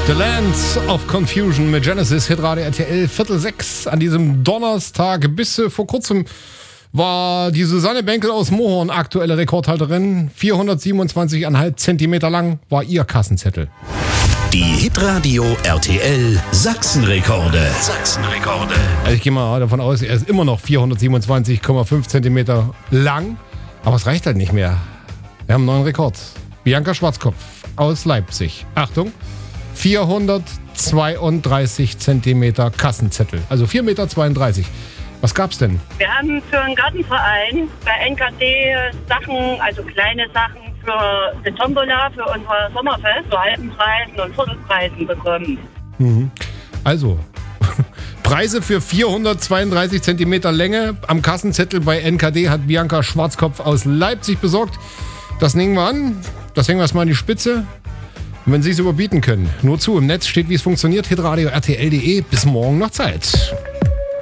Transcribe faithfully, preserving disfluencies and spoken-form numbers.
The Lands of Confusion mit Genesis, Hitradio R T L, Viertel sechs an diesem Donnerstag. Bis vor kurzem war die Susanne Benkel aus Mohorn aktuelle Rekordhalterin. vierhundertsiebenundzwanzig Komma fünf Zentimeter lang war ihr Kassenzettel. Die Hitradio R T L Sachsenrekorde. Sachsenrekorde. Also ich gehe mal davon aus, er ist immer noch vierhundertsiebenundzwanzig Komma fünf Zentimeter lang. Aber es reicht halt nicht mehr. Wir haben einen neuen Rekord. Bianca Schwarzkopf aus Leipzig. Achtung, vierhundertzweiunddreißig Zentimeter Kassenzettel. Also vier Komma zweiunddreißig Meter. Was gab's denn? Wir haben für einen Gartenverein bei N K D Sachen, also kleine Sachen für die Tombola, für unser Sommerfest, zu halben Preisen und Viertelpreisen bekommen. Mhm. Also, Preise für vierhundertzweiunddreißig Zentimeter Länge am Kassenzettel bei N K D hat Bianca Schwarzkopf aus Leipzig besorgt. Das nehmen wir an. Das hängen wir erstmal an die Spitze. Und wenn Sie es überbieten können, nur zu. Im Netz steht, wie es funktioniert. hitradio R T L punkt de. Bis morgen noch Zeit.